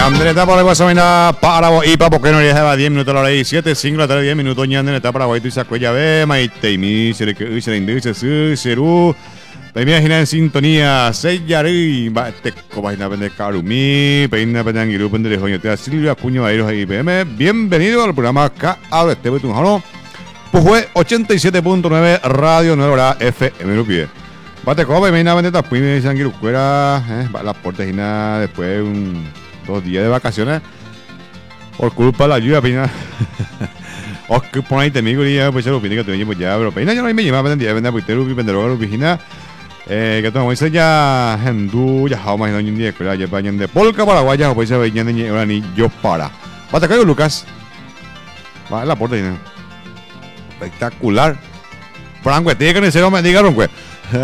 Ñandre está por la Guasamina para y para porque no le dejaba 10 minutos a la hora 17, 5 la tarde 10 minutos. Ñandre está para Guaito y Sacuella ve, Maite y mi, se le que se le indice su, Cerú. Peña en sintonía, Seyari, Bate, Cobaina Pende Karumi, Peina Pendangiru, Pende Joñotea, Silvia Cuño Airos y PM. Bienvenido al programa K. Ahora este Betujano. Pues fue 87.9 Radio Nueva Hora FM Lupie. Bate Coba, Peina Pende Tapuime, Sangiru Cuera, las puertas y nada, después 2 días de vacaciones. Por culpa de la lluvia, Peina. O que por ahí te migo y ya, pues ya lo pide que te pues ya, pero Peina ya no hay me lleva, Pende, pues te Lupi, Pende, Lupigina. Que tengo que ya Hendú, ya Jaume, y no día que la lleva de Polka Paraguay, ya pues se veían de ahora ni yo para. Bate caigo Lucas. Va en la puerta y no. Espectacular. Franco, tiene que ser me diga Ronque.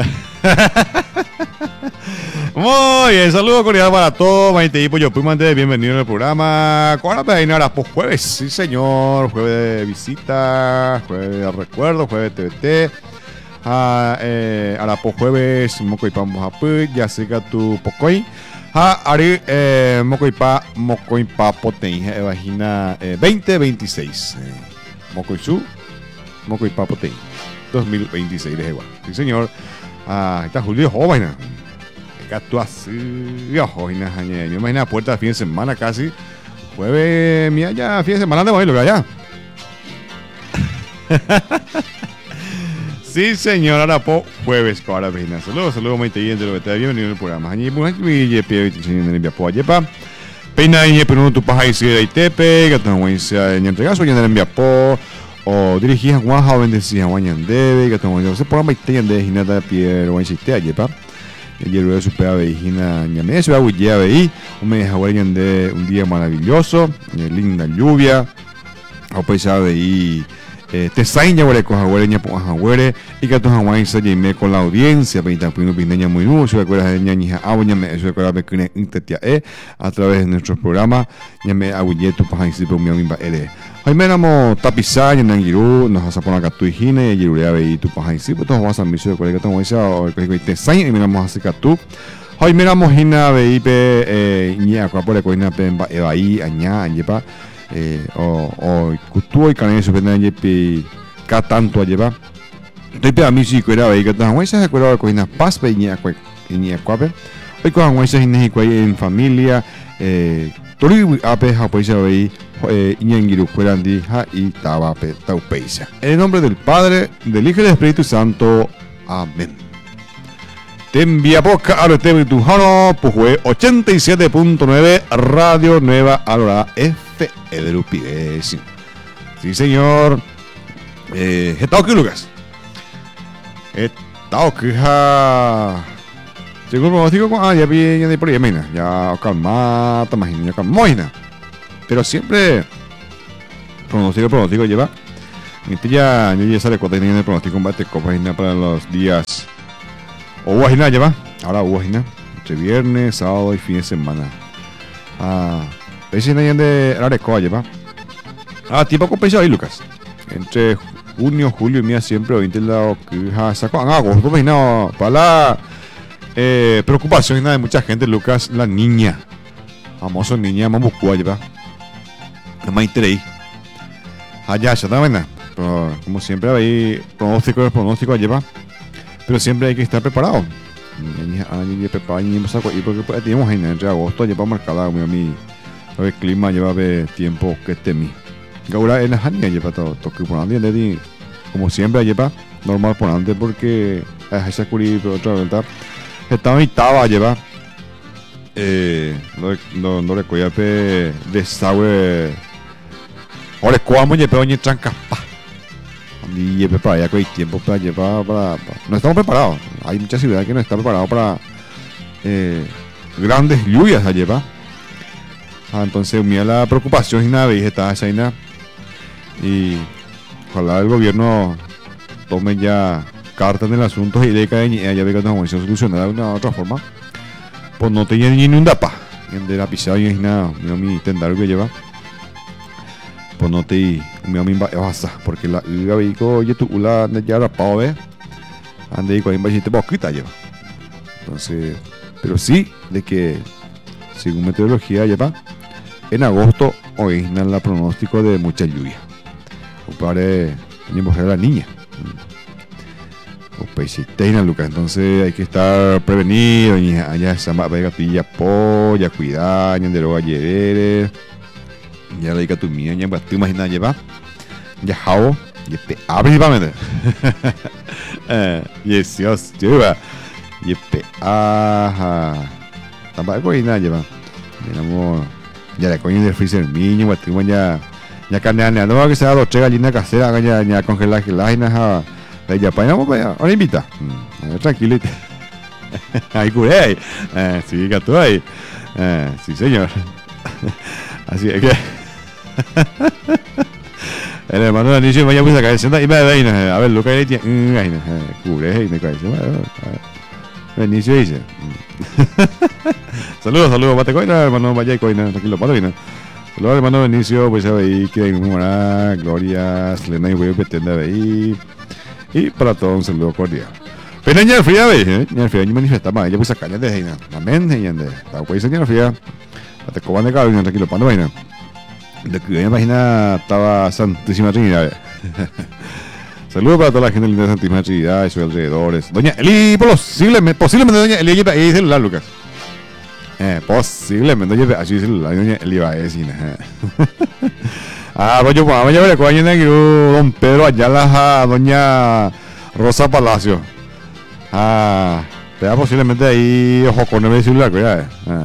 Muy bien, saludos cordiales para todos, Maite y Pollo Pumante, bienvenido al programa. ¿Cuál es la pues jueves? Sí, señor, jueves de visita, jueves de recuerdo, jueves de TVT. A la po jueves mocoipa mojapu ya siga tu pocoi ari mocoipa potei vagina 2026 mocoisu mocoipa potei 2026 de igual. Sí, señor. Está Julio joven. Gato así joven. Me imagino puerta de fin de semana casi. Jueves mía ya fin de semana de lo que allá. Sí, señor, ahora po jueves para Pejina. Saludos, Maite y de lo que te bienvenido al programa. Añi pues mi pie en el viapo ayepa. Peina y pero tu paja y se de tepe, que tan buen sea en entregazo y en el viapo o dirigir a Juan joven decía Juan debe, que tan buen se por Maite de Ginata Pierre o insiste ayepa. Ayer luego supera Vejina ñame se va a ver un mes de un día maravilloso, linda lluvia. O pues sabe y te sain ya huele con jaguereña por jaguere y que tu hawaii se llame con la audiencia peita pino pineña muy mucho recuerdas de ñañija abuñame eso recuerda que ne intetia a través de nuestros programas ñame abuye tu paja y por mi amiga ele hoy me namo tapizar en Nangiru nos vas a poner acá tu hijine y yurea ve tu paja y si pues tú vas a miso de colega tu o que te sain y me namo así que tú hoy me namo hina ve pe ña kwa por coina pe eva ahí aña añepa o kutu y canela superior yepi ka tanto lleva estoy a mí sí que era ahí que tan huesa se cuidaba con unas pas peña peña cuape hoy con huesa en familia tori ape japoisa veí ñengiru cuerandi ha y taba pe taupeisa en el nombre del Padre del Hijo y del Espíritu Santo amén. Te envía poca a los Betujano, pues fue 87.9 Radio Nueva Alora F. Ederupidez. Sí, señor. ¿Estado qué, Lucas? Estado que según pronóstico, ya viene por ahí, ya calma, ya calma, pero siempre pronóstico lleva. Ya sale cuando tiene el pronóstico combate copa para los días. O Guajina lleva, ahora Guajina, entre viernes, sábado y fin de semana. Veces de Arecoa lleva. Tiempo compensado ahí, Lucas. Entre junio, julio y mía siempre, 20 lados que sacó en agosto, para la preocupación de mucha gente, Lucas, la niña. Famoso niña, Mamucua lleva. No me interesa. Allá, ya está buena. Pero como siempre, ahí pronóstico lleva. Pero siempre hay que estar preparado. Y porque tenemos en entre agosto lleva marcada el clima lleva tiempo que temi. Ahora en la jania lleva todo que por antes como siempre lleva normal por antes porque esa curi pero otra verdad estaba lleva no recuerda de sabe ahora cómo lleva oñe tranca y lleve para allá que hay tiempo para llevar para no estamos preparados, hay muchas ciudades que no están preparadas para grandes lluvias a llevar. Entonces mira la preocupación y nada está esa y ojalá el gobierno tome ya cartas en el asunto y de que ya ve que no vamos a solucionar de una otra forma pues no tenía ni un dapa de la pisada y nada mi tendaro que lleva pues no te me basta porque la vehículo oye tu la ya la pao ande con invasión poquita lleva entonces pero sí de que según meteorología lleva en agosto hoy es el pronóstico de mucha lluvia. Compadre, venimos a la niña. Lucas, entonces hay que estar prevenido. Ya se llama gatilla polla, cuidar, ya de lo ayer. Ya la diga tu mía, ya tú imaginas llevar. Ya jao, ya te abre para meter. Yes, Dios, lleva. Ya te tampoco hay nada lleva. Miramos, ya la coña del freezer niño, ya carne, no que sea dos tres gallinas caseras, ya congelar la ya para allá, ahora invita. Tranquilo. Ahí curé ahí. Sí, gato ahí. Sí, señor. Así es que. El hermano de Anicio vaya a caer senta y me ve. A ver, lo que hay tiene. Curé y me cae. Inicio dice. Saludos, mate coina, hermano, vaya coina, tranquilo, pato vino. Saludos, hermano Benicio, pues a ver, que en Gloria, Selena y voy a pretender ahí. Y para todos un saludo cordial. Pero ya fría, ¿ves? Ya fría, yo manifestaba, ya puse caña de Heina. Amén, Heina. La pues ya fría. Hasta que van de cabina, tranquilo, pato vaina. De que en la página estaba Santísima Trinidad. Saludos para toda la gente linda de Santísima Trinidad y sus alrededores. Doña Eli, posiblemente Doña Eli lleva ahí celular, Lucas. Posiblemente lleva así celular, Doña Eli va a decir. Pues yo vamos a ver cuál es don Pedro Ayala, Doña Rosa Palacio. Te da posiblemente ahí ojo con el celular, cuidado.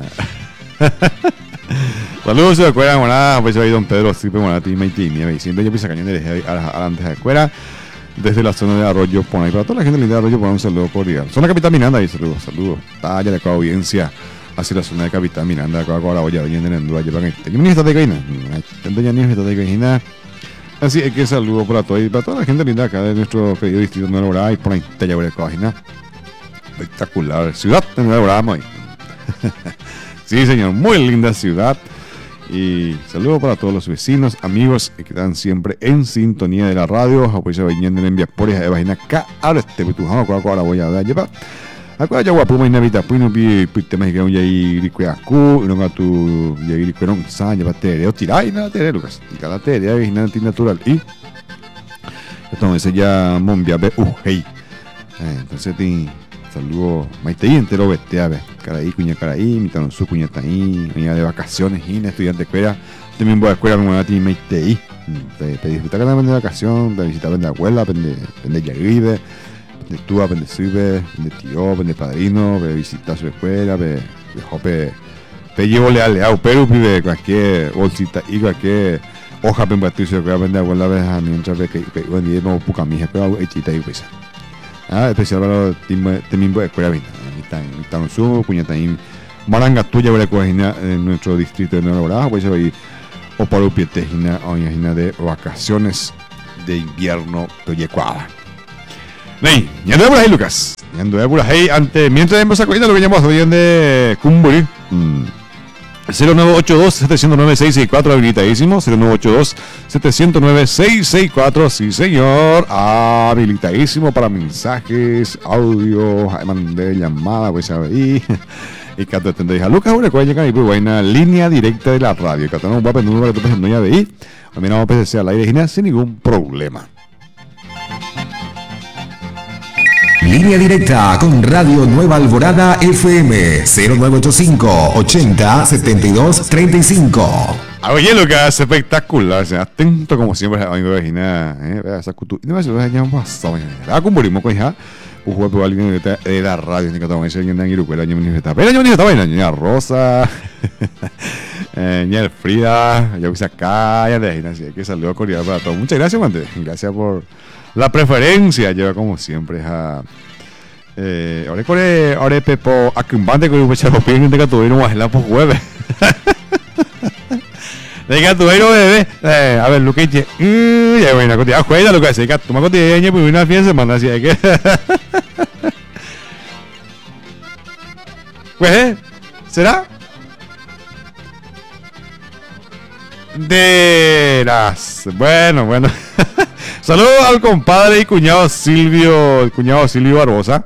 Saludos, se acuerdan, bueno, pues ahí don Pedro, siempre bueno, ti me siempre yo pisa cañón de adelante de la escuela, desde la zona de Arroyo por ahí, para toda la gente linda de Arroyo por un saludo cordial. Zona Capitán Miranda ahí, saludos, talla de audiencia hacia la zona de Capitán Miranda, ahora voy a venir en el lugar, llevan este. Yo me de caína, ya ni de caína. Así es que saludos para toda la gente linda acá de nuestro querido distrito de Nueva Orá y por ahí te llevo de página. Espectacular, ciudad de Nueva Orá, sí, señor, muy linda ciudad. Y saludos para todos los vecinos, amigos que están siempre en sintonía de la radio. Apoyo viniendo en Viapores de página acá. Ahora este pitujano, ahora voy a llevar. Acá ya guapo, me invita, pues no vi temas que ya ir cuiacu, no ga tu ya ir cuerón, sa lleva tereo, tirai nada tereo, Lucas. Y cada tereo es nada natural y entonces ya monbia be hey. Entonces te saludo maite entero vete a ver. Caraí, cuña caraí, mi tano su cuña taí, venía de vacaciones y estudiante de escuela. También voy a escuela, me voy a ti maite ahí. Te disfrutar cada vez de vacación, te visitar de abuela, de Yagribe. De tú, de sube, de tío, de padrino, de visitar su escuela, de jope, de llevo leal, pero de cualquier bolsita y cualquier hoja para batirse, que vende abuela vez a mientras ve que buen día no puca mija, pero echita y pues. Especial para también de escuela vinta, están su puñeta y maranga tuya para coger en nuestro distrito de Nueva Orá, pues ahí o para un pietejina o una de vacaciones de invierno toyecuada. Ney, ya anduve por ahí, Lucas. Ya anduve por ahí antes. Mientras empezamos a coger lo que llamamos hoy en de Cumburi. 0982-709-664, habilitadísimo. 0982-709-664, sí señor. Habilitadísimo para mensajes, audio, mandé llamada, pues ahí. Y Cato te dije, Lucas, ahora cuál llega ahí, pues buena línea directa de la radio. Cato no va a pedir un número que tú no ya veí. A mí no vamos a PCC al aire sin ningún problema. Línea directa con Radio Nueva Alborada FM 0985 80 72 35. Oye, Lucas, espectacular. Atento como siempre a mi vecina. Esa cultura. No me se lo dejan pasar. Cumplimos con hija. Un juego de alguien de la radio. Ni que estaba en el Irucuela. Yo me estaba. Pero yo me estaba en la Rosa. Ña Frida. Ya puse acá. Ya de así que saludo cordial para todos. Muchas gracias, Mante. Gracias por la preferencia. Lleva como siempre a. Ahora Pepo Acumbante con un pechazo bien de Catubero más la por jueves. De Catubero bebé. A ver, Luque. Ya bueno, contigo juega lo que hace. Tu me contigo pues una fiesta semana así que. Pues, ¿será? De las. Bueno. Saludos al compadre y cuñado Silvio, el cuñado Silvio Barbosa.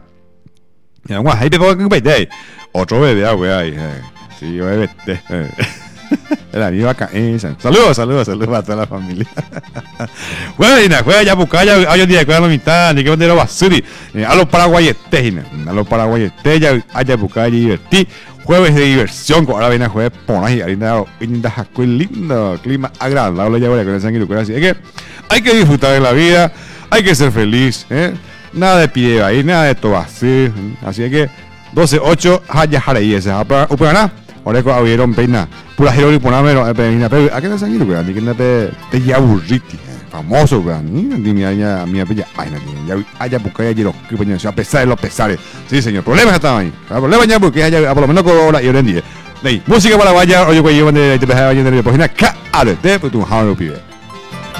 Ahí te pongo un bebé. Otro bebé, güey. Sí, bebé. La viva esa. Saludos a toda la familia. Bueno, juega ya Pucaya, hay un día que juega la mitad, ni que bandera basuri. A los paraguayetes, ya haya Pucaya divertí. Jueves de diversión, ahora viene a jueves por ahí, lindo clima agradable, ya voy a con el sanguíneo, así es que hay que disfrutar de la vida, hay que ser feliz, nada de pie ahí, nada de todo así, así es que 12-8, haya jarei ese, upana, ahora abrieron peina, pura giro y ponamelo, peina, pero aquí en el sanguíneo, ni que no te ya aburriti, famoso, ni mi apella, ay, ya haya buscado allí los clipos, a pesar de los pesares, sí señor, problemas estaban ahí, problemas ya porque haya, por lo menos con hora y hora en día, música paraguaya, oye, güey, yo van de la página, pues una pues tu jalo, pibe.